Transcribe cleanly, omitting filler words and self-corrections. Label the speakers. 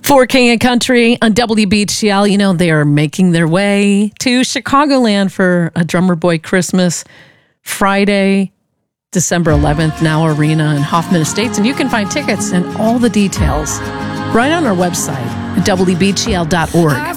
Speaker 1: For King and Country on WBGL, you know, they are making their way to Chicagoland for a Drummer Boy Christmas Friday, December 11th, Now Arena in Hoffman Estates. And you can find tickets and all the details right on our website at WBGL.org.